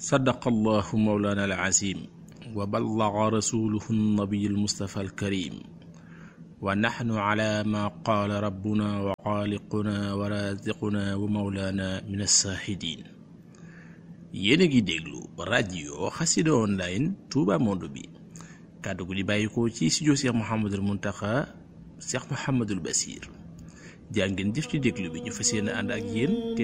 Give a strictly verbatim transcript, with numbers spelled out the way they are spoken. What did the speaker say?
sadaqallahu mawlana al-azim wa ballaga rasuluhu nabiy al-mustafa al-karim wa nahnu ala ma qaala rabbuna wa xaaliquna wa raziquna wa mawlana min as-sahidin. yéen a ngi déglu rajo Xassida online Touba Monde bi kàddu gu di bàyyikoo ci studio Cheikh Mouhamadul Mountakha Cheikh Mouhamadul Bassir jaa ngeen jëf ci déglu bi ñu fas yéene ànd ak yéen